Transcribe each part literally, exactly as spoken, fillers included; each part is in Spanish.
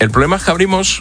el problema es que abrimos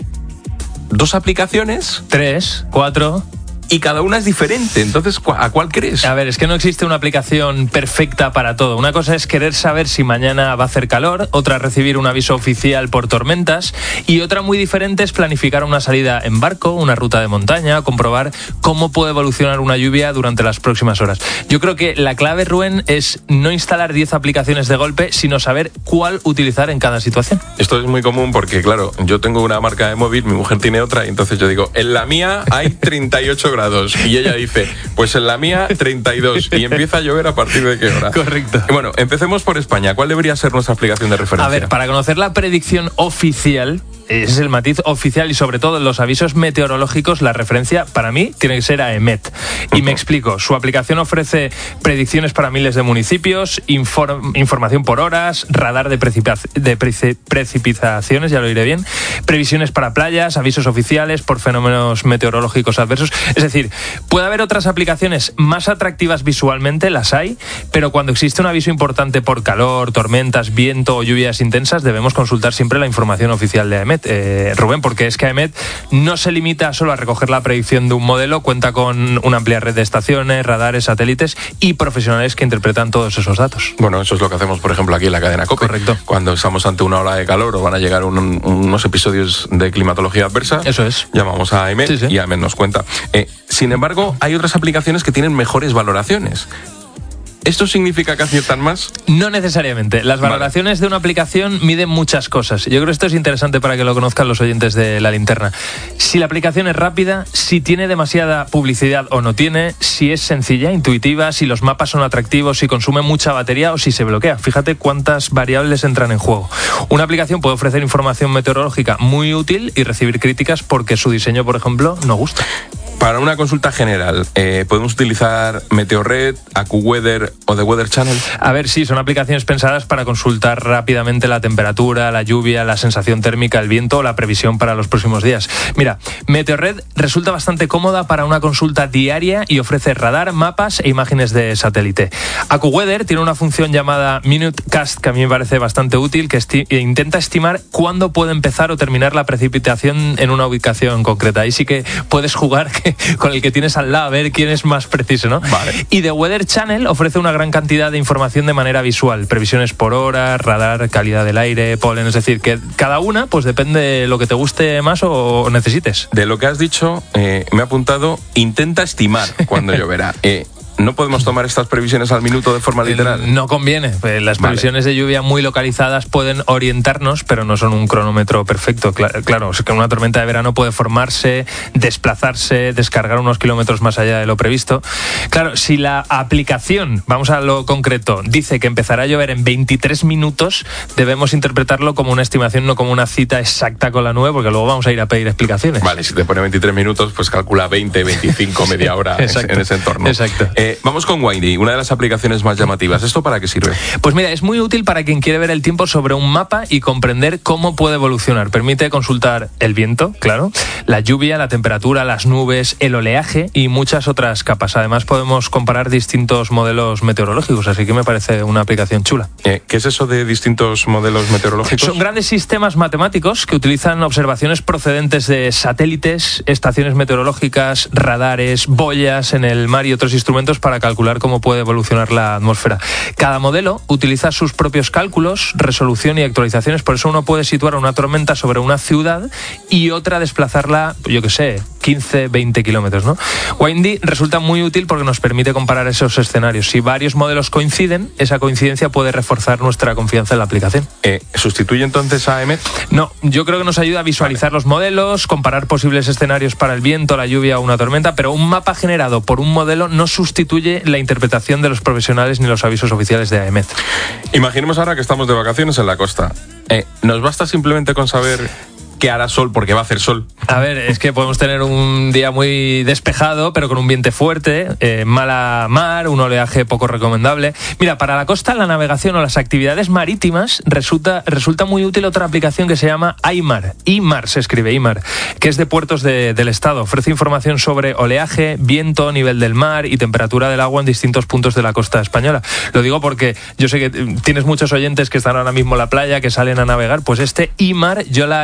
dos aplicaciones. Tres, cuatro... Y cada una es diferente, entonces, ¿a cuál crees? A ver, es que no existe una aplicación perfecta para todo. Una cosa es querer saber si mañana va a hacer calor, otra recibir un aviso oficial por tormentas y otra muy diferente es planificar una salida en barco, una ruta de montaña, comprobar cómo puede evolucionar una lluvia durante las próximas horas. Yo creo que la clave, Rubén, es no instalar diez aplicaciones de golpe, sino saber cuál utilizar en cada situación. Esto es muy común porque, claro, yo tengo una marca de móvil, mi mujer tiene otra, y entonces yo digo, en la mía hay treinta y ocho grados. Y ella dice, pues en la mía treinta y dos y empieza a llover a partir de qué hora. Correcto. Bueno, empecemos por España. ¿Cuál debería ser nuestra aplicación de referencia? A ver, para conocer la predicción oficial, ese es el matiz oficial y sobre todo en los avisos meteorológicos, la referencia para mí tiene que ser a EMET. Y uh-huh. me explico, su aplicación ofrece predicciones para miles de municipios, inform- información por horas, radar de, precipita- de preci- precipitaciones, ya lo diré bien, previsiones para playas, avisos oficiales por fenómenos meteorológicos adversos. Es decir, puede haber otras aplicaciones más atractivas visualmente, las hay, pero cuando existe un aviso importante por calor, tormentas, viento o lluvias intensas, debemos consultar siempre la información oficial de EMET. Eh, Rubén, porque es que EMET no se limita solo a recoger la predicción de un modelo, cuenta con una amplia red de estaciones, radares, satélites y profesionales que interpretan todos esos datos. Bueno, eso es lo que hacemos, por ejemplo, aquí en la cadena COPE. Correcto. Cuando estamos ante una ola de calor o van a llegar un, unos episodios de climatología adversa, eso es. Llamamos a EMET sí, sí. y EMET nos cuenta. Eh, sin embargo, hay otras aplicaciones que tienen mejores valoraciones. ¿Esto significa que aciertan más? No necesariamente. Las valoraciones vale. de una aplicación miden muchas cosas. Yo creo que esto es interesante para que lo conozcan los oyentes de La Linterna. Si la aplicación es rápida, si tiene demasiada publicidad o no tiene, si es sencilla, intuitiva, si los mapas son atractivos, si consume mucha batería o si se bloquea. Fíjate cuántas variables entran en juego. Una aplicación puede ofrecer información meteorológica muy útil y recibir críticas porque su diseño, por ejemplo, no gusta. Para una consulta general, eh, ¿podemos utilizar Meteorred, AccuWeather o The Weather Channel? A ver, sí, son aplicaciones pensadas para consultar rápidamente la temperatura, la lluvia, la sensación térmica, el viento o la previsión para los próximos días. Mira, Meteorred resulta bastante cómoda para una consulta diaria y ofrece radar, mapas e imágenes de satélite. AccuWeather tiene una función llamada Minutecast que a mí me parece bastante útil, que esti- intenta estimar cuándo puede empezar o terminar la precipitación en una ubicación concreta. Ahí sí que puedes jugar que con el que tienes al lado, a ver quién es más preciso, ¿no? Vale. Y The Weather Channel ofrece una gran cantidad de información de manera visual, previsiones por hora, radar, calidad del aire, polen, es decir, que cada una, pues depende de lo que te guste más o necesites. De lo que has dicho, eh, me he apuntado, intenta estimar cuándo lloverá. Eh, ¿No podemos tomar estas previsiones al minuto de forma literal? No conviene. Las previsiones vale. de lluvia muy localizadas pueden orientarnos, pero no son un cronómetro perfecto. Claro, es que una tormenta de verano puede formarse, desplazarse, descargar unos kilómetros más allá de lo previsto. Claro, si la aplicación, vamos a lo concreto, dice que empezará a llover en veintitrés minutos, debemos interpretarlo como una estimación, no como una cita exacta con la nube, porque luego vamos a ir a pedir explicaciones. Vale, si te pone veintitrés minutos, pues calcula veinte, veinticinco, media hora en, en ese entorno. Exacto. Eh, vamos con Windy, una de las aplicaciones más llamativas. ¿Esto para qué sirve? Pues mira, es muy útil para quien quiere ver el tiempo sobre un mapa y comprender cómo puede evolucionar. Permite consultar el viento, claro, la lluvia, la temperatura, las nubes, el oleaje y muchas otras capas. Además podemos comparar distintos modelos meteorológicos, así que me parece una aplicación chula. Eh, ¿Qué es eso de distintos modelos meteorológicos? Son grandes sistemas matemáticos que utilizan observaciones procedentes de satélites, estaciones meteorológicas, radares, boyas en el mar y otros instrumentos para calcular cómo puede evolucionar la atmósfera. Cada modelo utiliza sus propios cálculos, resolución y actualizaciones, por eso uno puede situar una tormenta sobre una ciudad y otra desplazarla, yo qué sé, quince, veinte kilómetros, ¿no? Windy resulta muy útil porque nos permite comparar esos escenarios. Si varios modelos coinciden, esa coincidencia puede reforzar nuestra confianza en la aplicación. Eh, ¿Sustituye entonces a EMET? No, yo creo que nos ayuda a visualizar vale. los modelos, comparar posibles escenarios para el viento, la lluvia o una tormenta, pero un mapa generado por un modelo no sustituye la interpretación de los profesionales ni los avisos oficiales de EMET. Imaginemos ahora que estamos de vacaciones en la costa. Eh, ¿Nos basta simplemente con saber que hará sol porque va a hacer sol? A ver, es que podemos tener un día muy despejado, pero con un viento fuerte, eh, mala mar, un oleaje poco recomendable. Mira, para la costa, la navegación o las actividades marítimas resulta, resulta muy útil otra aplicación que se llama IMAR. IMAR se escribe, IMAR, que es de puertos de, del estado. Ofrece información sobre oleaje, viento, nivel del mar y temperatura del agua en distintos puntos de la costa española. Lo digo porque yo sé que tienes muchos oyentes que están ahora mismo en la playa, que salen a navegar. Pues este IMAR yo la he probado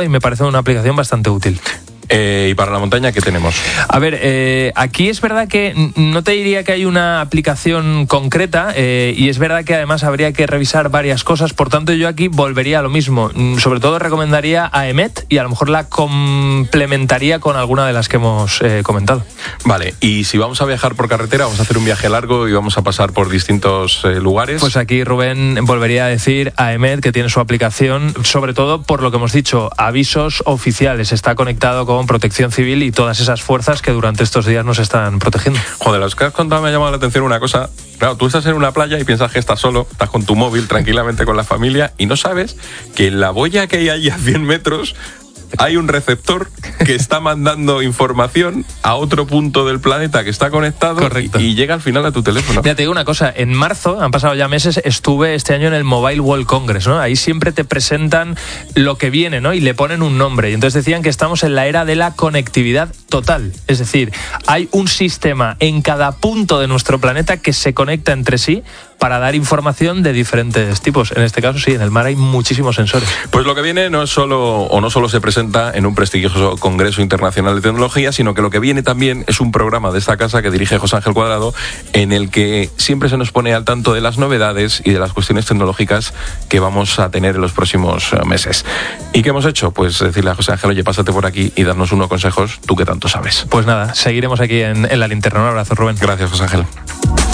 y me parece una aplicación bastante útil. Eh, ¿Y para la montaña qué tenemos? A ver, eh, aquí es verdad que no te diría que hay una aplicación concreta eh, y es verdad que además habría que revisar varias cosas, por tanto yo aquí volvería a lo mismo. Sobre todo recomendaría a Emmet y a lo mejor la complementaría con alguna de las que hemos eh, comentado. Vale, y si vamos a viajar por carretera, vamos a hacer un viaje largo y vamos a pasar por distintos eh, lugares. Pues aquí Rubén volvería a decir a Emmet, que tiene su aplicación, sobre todo por lo que hemos dicho, avisos oficiales, está conectado con Protección Civil y todas esas fuerzas que durante estos días nos están protegiendo. Joder, los que has contado me ha llamado la atención una cosa. Claro, tú estás en una playa y piensas que estás solo, estás con tu móvil tranquilamente con la familia y no sabes que en la boya que hay allí a cien metros hay un receptor que está mandando información a otro punto del planeta que está conectado. Correcto. Y, y llega al final a tu teléfono. Ya te digo una cosa, en marzo, han pasado ya meses, estuve este año en el Mobile World Congress, ¿no? Ahí siempre te presentan lo que viene, ¿no? Y le ponen un nombre. Y entonces decían que estamos en la era de la conectividad total. Es decir, hay un sistema en cada punto de nuestro planeta que se conecta entre sí para dar información de diferentes tipos. En este caso, sí, en el mar hay muchísimos sensores. Pues lo que viene no es solo, o no solo se presenta en un prestigioso Congreso Internacional de Tecnología, sino que lo que viene también es un programa de esta casa que dirige José Ángel Cuadrado, en el que siempre se nos pone al tanto de las novedades y de las cuestiones tecnológicas que vamos a tener en los próximos meses. ¿Y qué hemos hecho? Pues decirle a José Ángel, oye, pásate por aquí y darnos unos consejos, tú que tanto sabes. Pues nada, seguiremos aquí en, en la linterna. Un abrazo, Rubén. Gracias, José Ángel.